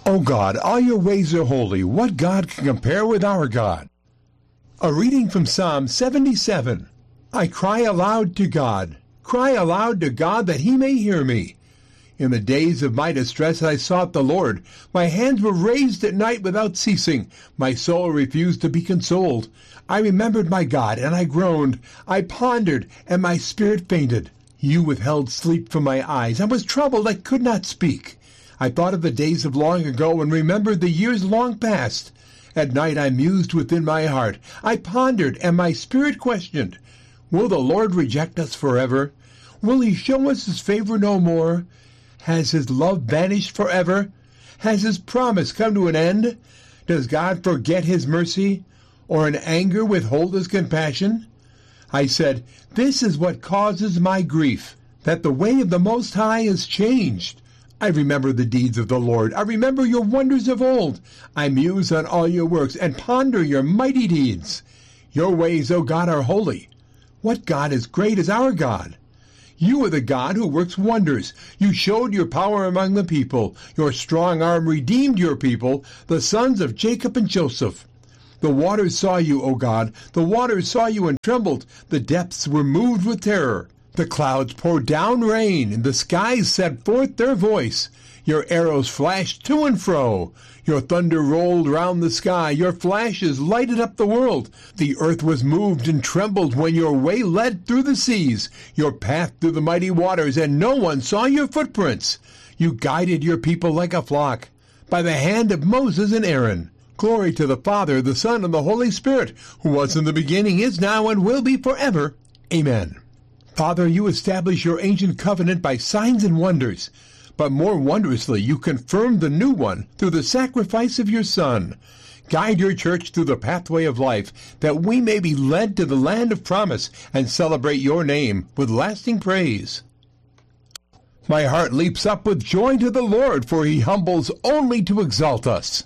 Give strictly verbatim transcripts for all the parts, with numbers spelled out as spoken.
O God, all your ways are holy. What God can compare with our God? A reading from Psalm seventy-seven. I cry aloud to God. Cry aloud to God that he may hear me. In the days of my distress I sought the Lord. My hands were raised at night without ceasing. My soul refused to be consoled. I remembered my God, and I groaned. I pondered, and my spirit fainted. You withheld sleep from my eyes. I was troubled, I could not speak. I thought of the days of long ago, and remembered the years long past. At night I mused within my heart. I pondered, and my spirit questioned. Will the Lord reject us forever? Will he show us his favor no more? Has his love vanished forever? Has his promise come to an end? Does God forget his mercy, or in anger withhold his compassion? I said, this is what causes my grief, that the way of the Most High is changed. I remember the deeds of the Lord. I remember your wonders of old. I muse on all your works and ponder your mighty deeds. Your ways, O God, are holy. What God is great as our God? You are the God who works wonders. You showed your power among the people. Your strong arm redeemed your people, the sons of Jacob and Joseph. The waters saw you, O God. The waters saw you and trembled. The depths were moved with terror. The clouds poured down rain, and the skies set forth their voice. Your arrows flashed to and fro. Your thunder rolled round the sky. Your flashes lighted up the world. The earth was moved and trembled when your way led through the seas, your path through the mighty waters, and no one saw your footprints. You guided your people like a flock, by the hand of Moses and Aaron. Glory to the Father, the Son, and the Holy Spirit, who was in the beginning, is now, and will be forever. Amen. Father, you establish your ancient covenant by signs and wonders. But more wondrously, you confirmed the new one through the sacrifice of your Son. Guide your church through the pathway of life, that we may be led to the land of promise and celebrate your name with lasting praise. My heart leaps up with joy to the Lord, for he humbles only to exalt us.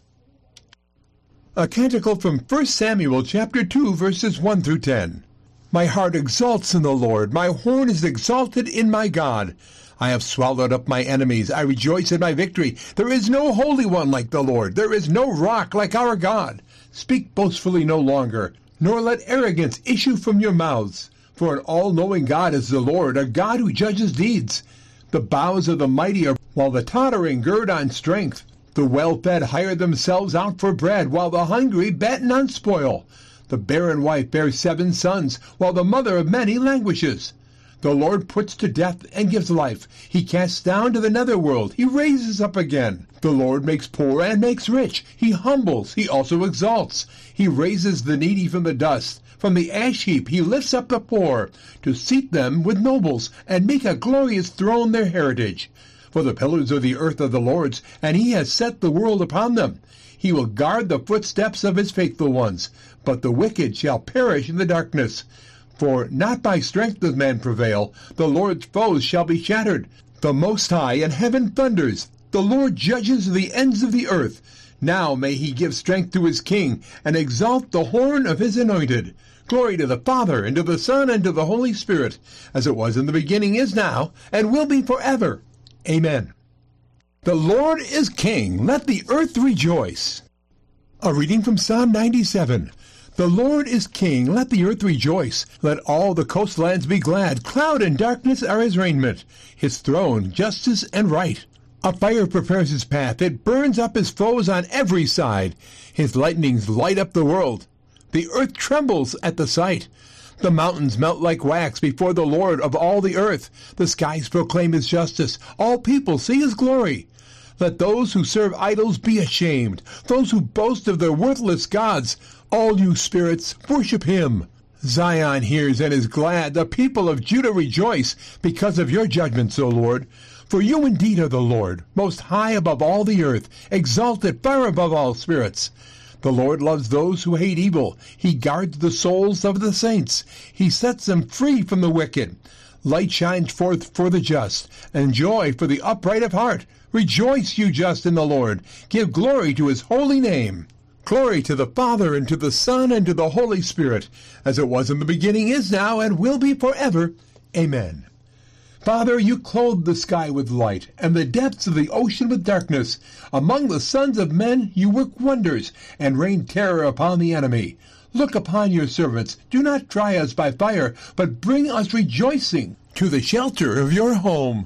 A canticle from First Samuel chapter two, verses one through ten. My heart exalts in the Lord. My horn is exalted in my God. I have swallowed up my enemies. I rejoice in my victory. There is no holy one like the Lord. There is no rock like our God. Speak boastfully no longer, nor let arrogance issue from your mouths. For an all-knowing God is the Lord, a God who judges deeds. The bows of the mighty are, while the tottering gird on strength. The well-fed hire themselves out for bread, while the hungry batten on spoil. The barren wife bears seven sons, while the mother of many languishes. The Lord puts to death and gives life. He casts down to the netherworld. He raises up again. The Lord makes poor and makes rich. He humbles. He also exalts. He raises the needy from the dust. From the ash heap he lifts up the poor, to seat them with nobles, and make a glorious throne their heritage. For the pillars of the earth are the Lord's, and he has set the world upon them. He will guard the footsteps of his faithful ones, but the wicked shall perish in the darkness. For not by strength does man prevail. The Lord's foes shall be shattered. The Most High and heaven thunders. The Lord judges the ends of the earth. Now may he give strength to his king, and exalt the horn of his anointed. Glory to the Father, and to the Son, and to the Holy Spirit, as it was in the beginning, is now, and will be forever. Amen. The Lord is King. Let the earth rejoice. A reading from Psalm ninety-seven. The Lord is King. Let the earth rejoice. Let all the coastlands be glad. Cloud and darkness are his raiment. His throne, justice and right. A fire prepares his path. It burns up his foes on every side. His lightnings light up the world. The earth trembles at the sight. The mountains melt like wax before the Lord of all the earth. The skies proclaim his justice. All people see his glory. Let those who serve idols be ashamed. Those who boast of their worthless gods. All you spirits, worship him. Zion hears and is glad. The people of Judah rejoice because of your judgments, O Lord. For you indeed are the Lord, most high above all the earth, exalted far above all spirits. The Lord loves those who hate evil. He guards the souls of the saints. He sets them free from the wicked. Light shines forth for the just, and joy for the upright of heart. Rejoice, you just, in the Lord. Give glory to his holy name. Glory to the Father, and to the Son, and to the Holy Spirit, as it was in the beginning, is now, and will be forever. Amen. Father, you clothed the sky with light, and the depths of the ocean with darkness. Among the sons of men you work wonders, and rain terror upon the enemy. Look upon your servants. Do not try us by fire, but bring us rejoicing to the shelter of your home.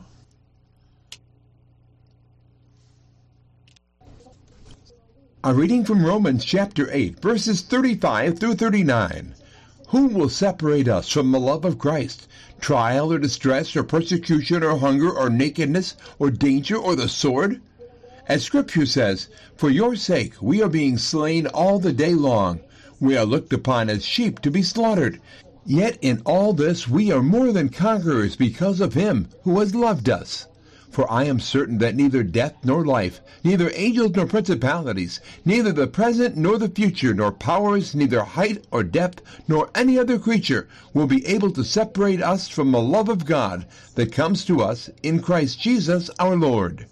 A reading from Romans chapter eight, verses thirty-five through thirty-nine. Who will separate us from the love of Christ? Trial or distress or persecution or hunger or nakedness or danger or the sword? As Scripture says, for your sake we are being slain all the day long. We are looked upon as sheep to be slaughtered. Yet in all this we are more than conquerors because of him who has loved us. For I am certain that neither death nor life, neither angels nor principalities, neither the present nor the future, nor powers, neither height or depth, nor any other creature will be able to separate us from the love of God that comes to us in Christ Jesus our Lord.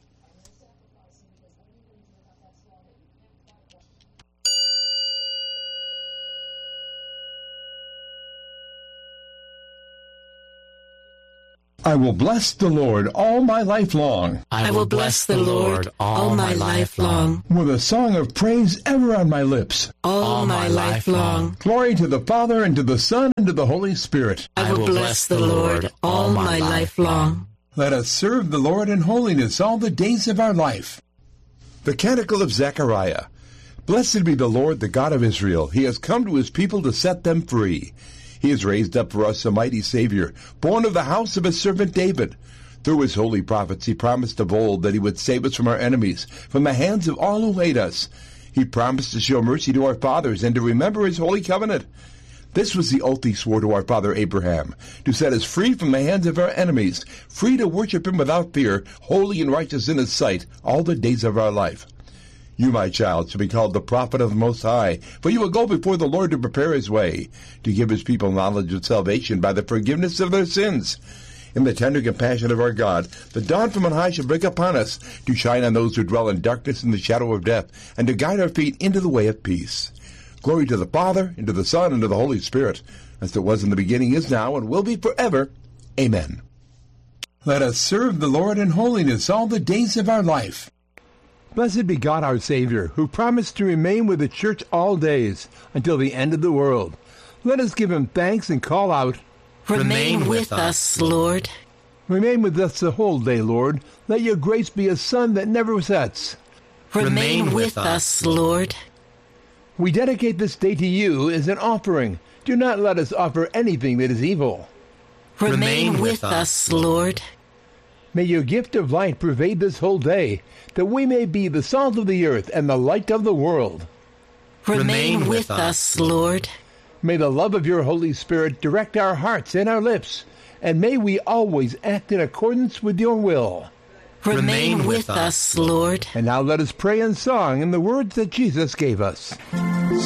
I will bless the Lord all my life long. I will bless the Lord all my life long. With a song of praise ever on my lips. All my life long. Glory to the Father, and to the Son, and to the Holy Spirit. I will bless the Lord all my life long. Let us serve the Lord in holiness all the days of our life. The Canticle of Zechariah. Blessed be the Lord, the God of Israel. He has come to his people to set them free. He has raised up for us a mighty Savior, born of the house of his servant David. Through his holy prophets he promised of old that he would save us from our enemies, from the hands of all who hate us. He promised to show mercy to our fathers and to remember his holy covenant. This was the oath he swore to our father Abraham, to set us free from the hands of our enemies, free to worship him without fear, holy and righteous in his sight, all the days of our life. You, my child, shall be called the prophet of the Most High, for you will go before the Lord to prepare his way, to give his people knowledge of salvation by the forgiveness of their sins. In the tender compassion of our God, the dawn from on high shall break upon us, to shine on those who dwell in darkness and the shadow of death, and to guide our feet into the way of peace. Glory to the Father, and to the Son, and to the Holy Spirit, as it was in the beginning, is now, and will be forever. Amen. Let us serve the Lord in holiness all the days of our life. Blessed be God our Savior, who promised to remain with the church all days, until the end of the world. Let us give him thanks and call out, Remain with us, Lord. Remain with us the whole day, Lord. Let your grace be a sun that never sets. Remain with us, Lord. We dedicate this day to you as an offering. Do not let us offer anything that is evil. Remain with us, Lord. May your gift of light pervade this whole day, that we may be the salt of the earth and the light of the world. Remain with us, Lord. May the love of your Holy Spirit direct our hearts and our lips, and may we always act in accordance with your will. Remain with us, Lord. And now let us pray in song in the words that Jesus gave us.